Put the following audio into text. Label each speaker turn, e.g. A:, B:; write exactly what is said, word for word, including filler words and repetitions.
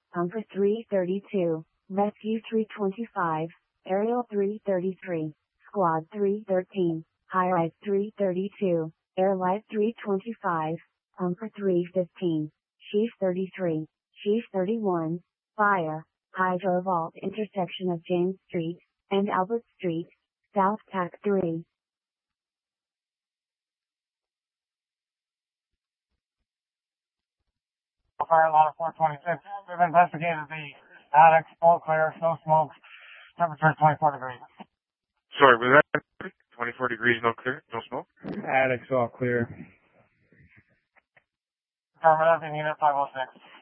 A: Pumper three thirty-two, Rescue three twenty-five, Aerial three thirty-three, Squad three thirteen, High Rise three thirty-two, Air Light three twenty-five, Pumper three fifteen, Chief thirty-three, Chief thirty-one, Fire, Hydro Vault intersection of James Street and Albert Street, South Tac three.
B: Fire alarm four twenty-six. We've investigated the attic, all clear, no smoke, temperature twenty-four degrees.
C: Sorry, was that twenty-four degrees, no clear, no smoke?
B: Attic's all clear. Affirmative in unit five oh six.